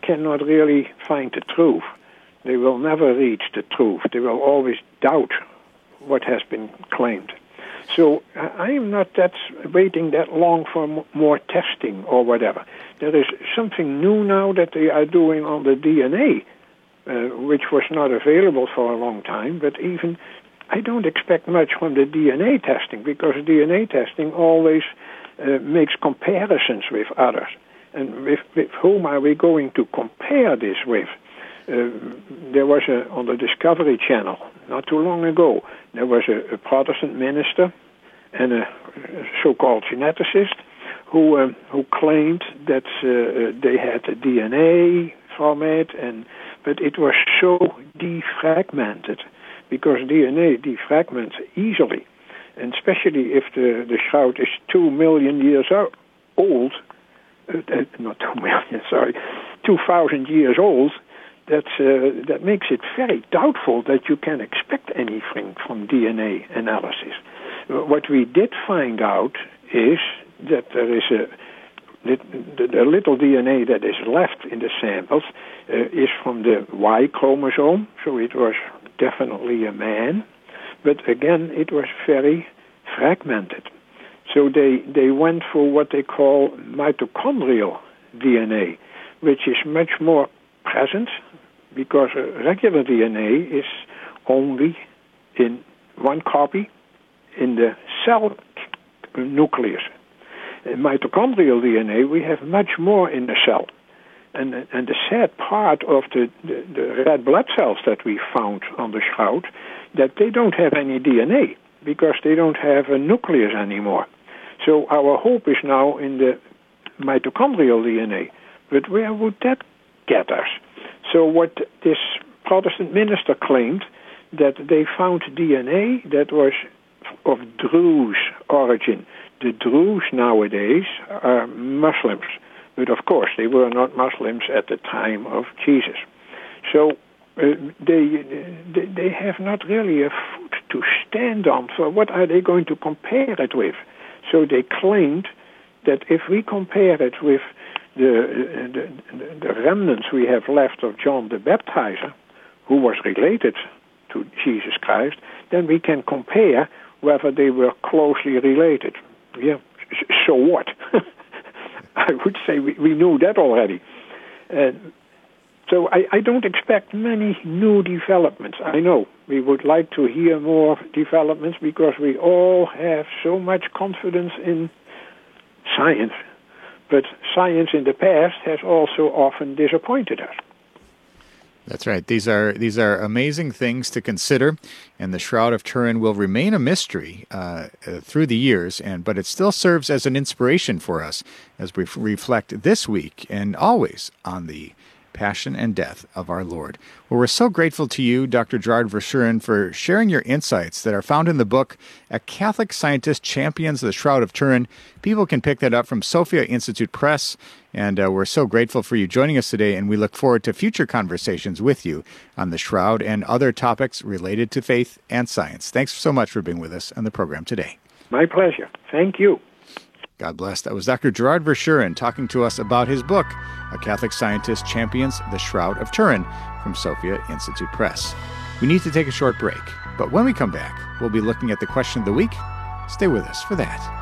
cannot really find the truth. They will never reach the truth. They will always doubt what has been claimed. So I am not waiting that long for more testing or whatever. There is something new now that they are doing on the DNA, which was not available for a long time. But even I don't expect much from the DNA testing, because DNA testing always makes comparisons with others. And with whom are we going to compare this with? There was on the Discovery Channel, not too long ago, there was a Protestant minister and a so-called geneticist who claimed that they had a DNA from it, but it was so defragmented, because DNA defragments easily, and especially if the shroud is 2 million years old, not 2 million, sorry, 2,000 years old, that makes it very doubtful that you can expect anything from DNA analysis. What we did find out is that there is the little DNA that is left in the samples is from the Y chromosome, so it was definitely a man, but again, it was very fragmented. So they went for what they call mitochondrial DNA, which is much more present, because regular DNA is only in one copy in the cell nucleus. In mitochondrial DNA, we have much more in the cell. And the sad part of the red blood cells that we found on the shroud, that they don't have any DNA, because they don't have a nucleus anymore. So our hope is now in the mitochondrial DNA. But where would that get us? So what this Protestant minister claimed, that they found DNA that was of Druze origin. The Druze nowadays are Muslims, but of course they were not Muslims at the time of Jesus. So they have not really a foot to stand on. So what are they going to compare it with? So they claimed that if we compare it with the remnants we have left of John the Baptizer, who was related to Jesus Christ, then we can compare whether they were closely related. Yeah, so what? I would say we knew that already. So I don't expect many new developments. I know we would like to hear more developments, because we all have so much confidence in science. But science in the past has also often disappointed us. That's right. These are amazing things to consider, and the Shroud of Turin will remain a mystery through the years, but it still serves as an inspiration for us as we reflect this week and always on the passion and death of our Lord. Well, we're so grateful to you, Dr. Gerard Verschuren, for sharing your insights that are found in the book, A Catholic Scientist Champions the Shroud of Turin. People can pick that up from Sophia Institute Press, and we're so grateful for you joining us today, and we look forward to future conversations with you on the Shroud and other topics related to faith and science. Thanks so much for being with us on the program today. My pleasure. Thank you. God bless. That was Dr. Gerard Verschuren talking to us about his book, A Catholic Scientist Champions the Shroud of Turin, from Sophia Institute Press. We need to take a short break, but when we come back, we'll be looking at the question of the week. Stay with us for that.